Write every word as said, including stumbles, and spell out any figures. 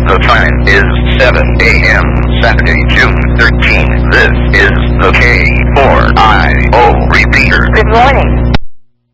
The time is seven a m Saturday, June thirteenth. This is the K four I O repeater. Good morning.